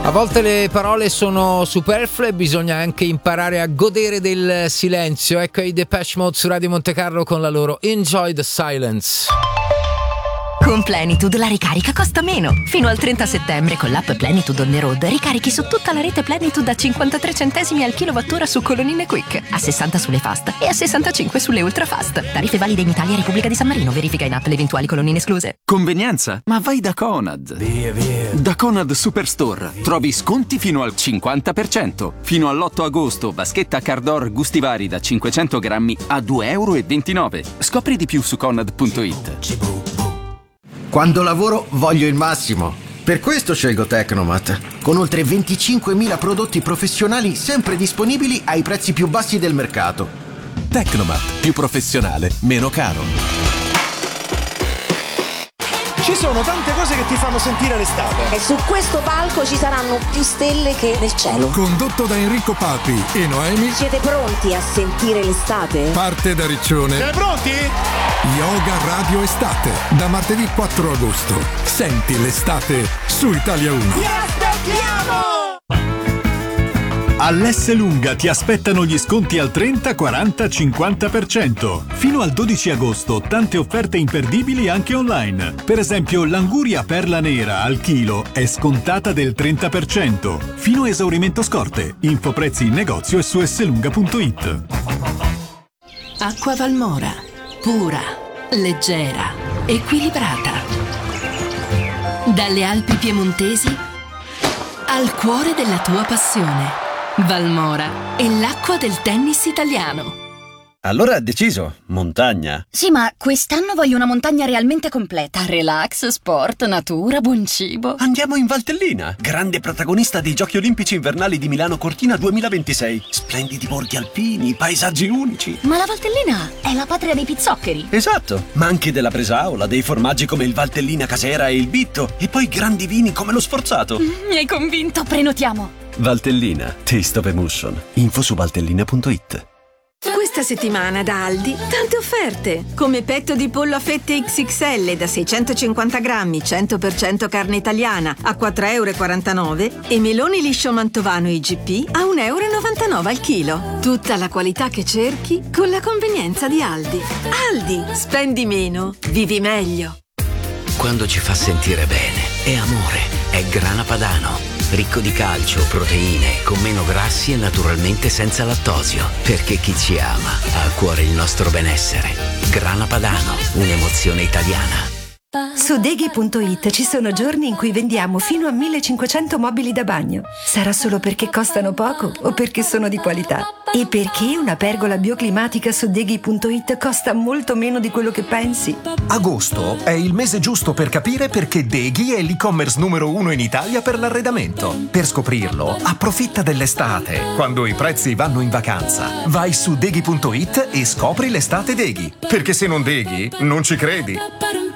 A volte le parole sono superflue, bisogna anche imparare a godere del silenzio. Ecco i Depeche Mode su Radio Monte Carlo con la loro Enjoy the Silence. Con Plenitude la ricarica costa meno. Fino al 30 settembre con l'app Plenitude on the road ricarichi su tutta la rete Plenitude a 53 centesimi al kilowattora su colonnine Quick, a 60 sulle fast e a 65 sulle ultra fast. Tariffe valide in Italia e Repubblica di San Marino. Verifica in app le eventuali colonnine escluse. Convenienza? Ma vai da Conad. Via. Da Conad Superstore trovi sconti fino al 50%. Fino all'8 agosto vaschetta Cardor gusti vari da 500 grammi a €2,29. Scopri di più su Conad.it. Quando lavoro voglio il massimo. Per questo scelgo Tecnomat, con oltre 25.000 prodotti professionali sempre disponibili ai prezzi più bassi del mercato. Tecnomat, più professionale, meno caro. Ci sono tante cose che ti fanno sentire l'estate. E su questo palco ci saranno più stelle che nel cielo. Condotto da Enrico Papi e Noemi. Siete pronti a sentire l'estate? Parte da Riccione. Siete pronti? Yoga Radio Estate. Da martedì 4 agosto. Senti l'estate su Italia 1. Ti aspettiamo! All'S Lunga ti aspettano gli sconti al 30, 40, 50%. Fino al 12 agosto tante offerte imperdibili anche online. Per esempio l'anguria perla nera al chilo è scontata del 30%. Fino a esaurimento scorte. Info prezzi in negozio e su slunga.it. Acqua Valmora. Pura, leggera, equilibrata. Dalle Alpi piemontesi al cuore della tua passione. Valmora è l'acqua del tennis italiano. Allora deciso, montagna. Sì, ma quest'anno voglio una montagna realmente completa. Relax, sport, natura, buon cibo. Andiamo in Valtellina, grande protagonista dei Giochi Olimpici Invernali di Milano Cortina 2026. Splendidi borghi alpini, paesaggi unici. Ma la Valtellina è la patria dei pizzoccheri. Esatto, ma anche della Presaola, dei formaggi come il Valtellina Casera e il Bitto, e poi grandi vini come lo Sforzato. Mi hai convinto, prenotiamo. Valtellina, taste of emotion. Info su valtellina.it. Questa settimana da Aldi tante offerte, come petto di pollo a fette XXL da 650 grammi, 100% carne italiana a €4,49 e meloni liscio mantovano IGP a €1,99 al chilo. Tutta la qualità che cerchi con la convenienza di Aldi. Aldi, spendi meno, vivi meglio. Quando ci fa sentire bene è amore, è Grana Padano. Ricco di calcio, proteine, con meno grassi e naturalmente senza lattosio. Perché chi ci ama ha a cuore il nostro benessere. Grana Padano, un'emozione italiana. Su Deghi.it ci sono giorni in cui vendiamo fino a 1500 mobili da bagno. Sarà solo perché costano poco o perché sono di qualità. E perché una pergola bioclimatica su Deghi.it costa molto meno di quello che pensi. Agosto è il mese giusto per capire perché Deghi è l'e-commerce numero 1 in Italia per l'arredamento. Per scoprirlo, approfitta dell'estate, quando i prezzi vanno in vacanza. Vai su Deghi.it e scopri l'estate Deghi. Perché se non Deghi, non ci credi.